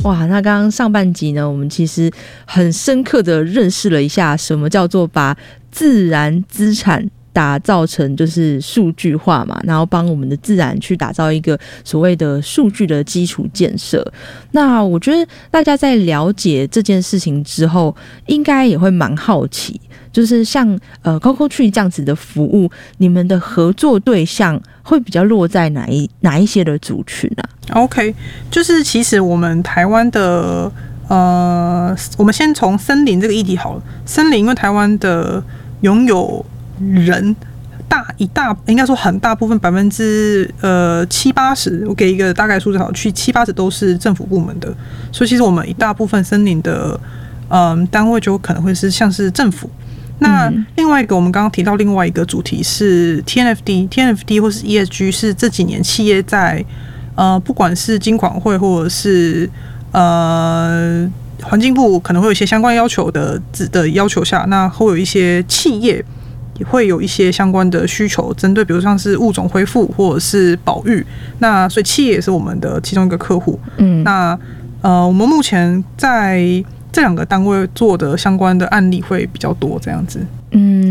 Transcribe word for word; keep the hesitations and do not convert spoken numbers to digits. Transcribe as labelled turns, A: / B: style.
A: 哇，那刚刚上半集呢，我们其实很深刻的认识了一下什么叫做把自然资产打造成就是数据化嘛，然后帮我们的自然去打造一个所谓的数据的基础建设。那我觉得大家在了解这件事情之后，应该也会蛮好奇，就是像呃 Coco Tree 这样子的服务，你们的合作对象会比较落在哪一哪一些的族群啊
B: ？OK， 就是其实我们台湾的呃，我们先从森林这个议题好了。森林因为台湾的拥有人大一大应该说很大部分百分之呃七八十，我给一个大概数字好，去七八十都是政府部门的，所以其实我们一大部分森林的嗯、呃、单位就可能会是像是政府。那另外一个我们刚刚提到另外一个主题是 T N F D，T N F D 或是 E S G 是这几年企业在呃不管是金管会或者是呃环境部可能会有一些相关要求的的要求下，那会有一些企业也会有一些相关的需求，针对比如像是物种恢复或者是保育，那所以企业也是我们的其中一个客户。嗯，那呃，我们目前在这两个单位做的相关的案例会比较多，这样子。嗯。